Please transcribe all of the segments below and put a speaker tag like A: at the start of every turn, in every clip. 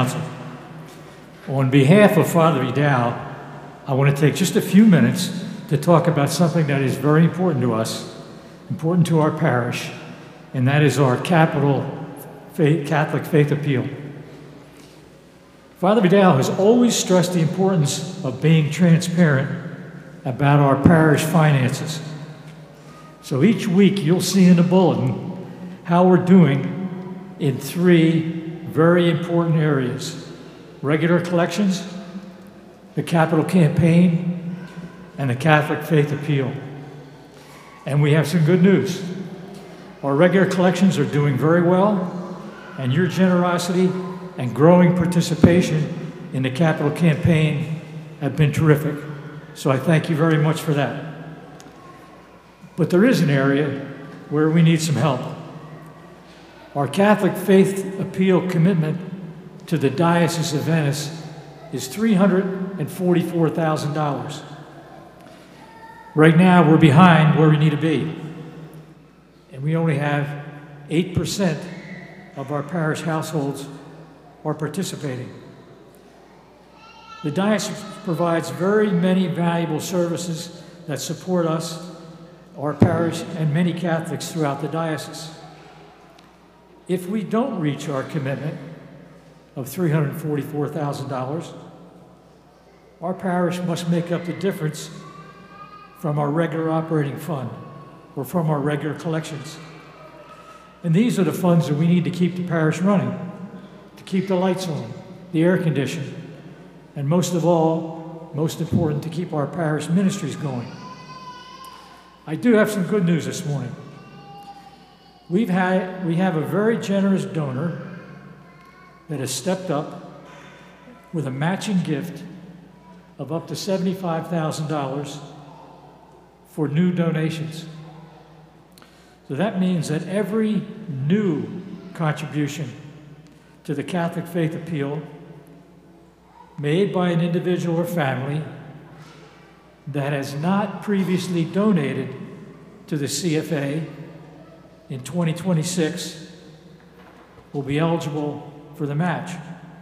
A: Council. On behalf of Father Vidal, I want to take just a few minutes to talk about something that is very important to us, important to our parish, and that is our Catholic faith appeal. Father Vidal has always stressed the importance of being transparent about our parish finances. So each week you'll see in the bulletin how we're doing in three very important areas: regular collections, the capital campaign, and the Catholic faith appeal. And we have some good news. Our regular collections are doing very well, and your generosity and growing participation in the capital campaign have been terrific. So I thank you very much for that. But there is an area where we need some help. Our Catholic faith appeal commitment to the Diocese of Venice is $344,000. Right now, we're behind where we need to be. And we only have 8% of our parish households are participating. The diocese provides very many valuable services that support us, our parish, and many Catholics throughout the diocese. If we don't reach our commitment of $344,000, our parish must make up the difference from our regular operating fund or from our regular collections. And these are the funds that we need to keep the parish running, to keep the lights on, the air conditioning, and most of all, most important, to keep our parish ministries going. I do have some good news this morning. We have a very generous donor that has stepped up with a matching gift of up to $75,000 for new donations. So that means that every new contribution to the Catholic faith appeal made by an individual or family that has not previously donated to the CFA in 2026 will be eligible for the match.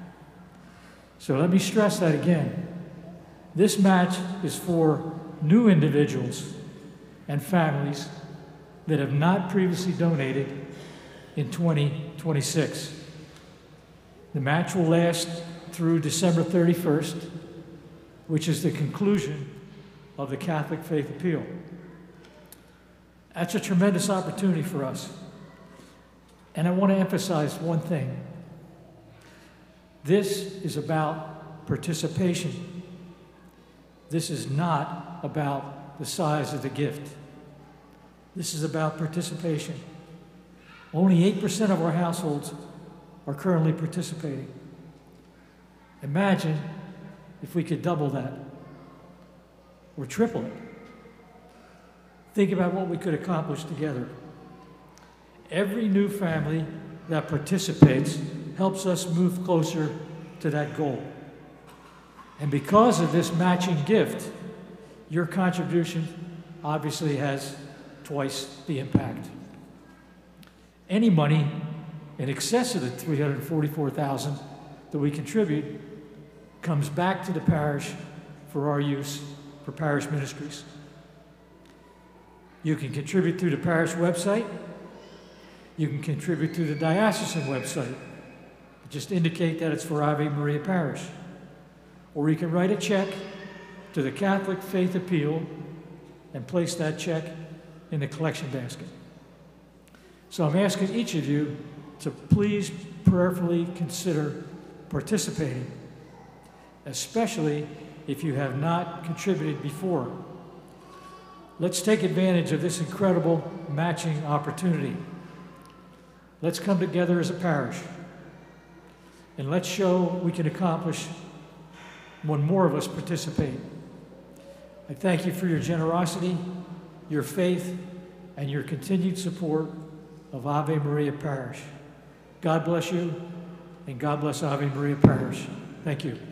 A: So let me stress that again. This match is for new individuals and families that have not previously donated in 2026. The match will last through December 31st, which is the conclusion of the Catholic faith appeal. That's a tremendous opportunity for us. And I want to emphasize one thing. This is about participation. This is not about the size of the gift. This is about participation. Only 8% of our households are currently participating. Imagine if we could double that or triple it. Think about what we could accomplish together. Every new family that participates helps us move closer to that goal. And because of this matching gift, your contribution obviously has twice the impact. Any money in excess of the $344,000 that we contribute comes back to the parish for our use for parish ministries. You can contribute through the parish website. You can contribute through the diocesan website. Just indicate that it's for Ave Maria Parish. Or you can write a check to the Catholic faith appeal and place that check in the collection basket. So I'm asking each of you to please prayerfully consider participating, especially if you have not contributed before. Let's take advantage of this incredible matching opportunity. Let's come together as a parish, and let's show we can accomplish when more of us participate. I thank you for your generosity, your faith, and your continued support of Ave Maria Parish. God bless you, and God bless Ave Maria Parish. Thank you.